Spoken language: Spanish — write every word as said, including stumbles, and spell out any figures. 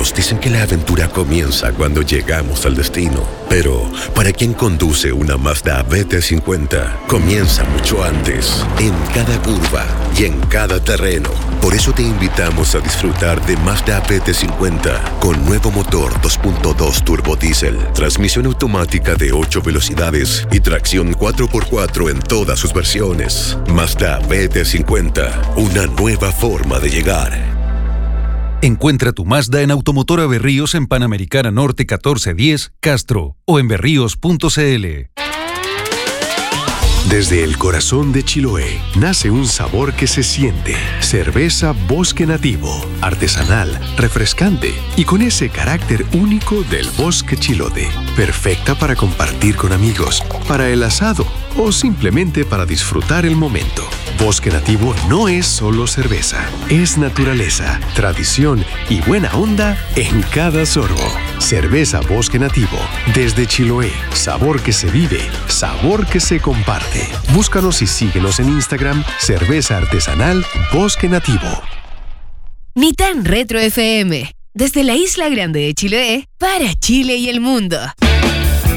Todos dicen que la aventura comienza cuando llegamos al destino, pero para quien conduce una Mazda B T cincuenta, comienza mucho antes, en cada curva y en cada terreno. Por eso te invitamos a disfrutar de Mazda B T cincuenta con nuevo motor dos punto dos turbo diésel, transmisión automática de ocho velocidades y tracción cuatro por cuatro en todas sus versiones. Mazda B T cincuenta, una nueva forma de llegar. Encuentra tu Mazda en Automotora Berríos en Panamericana Norte catorce diez, Castro, o en berríos punto c l. Desde el corazón de Chiloé nace un sabor que se siente. Cerveza Bosque Nativo, artesanal, refrescante y con ese carácter único del bosque chilote. Perfecta para compartir con amigos, para el asado o simplemente para disfrutar el momento. Bosque Nativo no es solo cerveza, es naturaleza, tradición y buena onda en cada sorbo. Cerveza Bosque Nativo, desde Chiloé, sabor que se vive, sabor que se comparte. Búscanos y síguenos en Instagram, Cerveza Artesanal Bosque Nativo. Ni tan retro F M, desde la Isla Grande de Chiloé, para Chile y el mundo.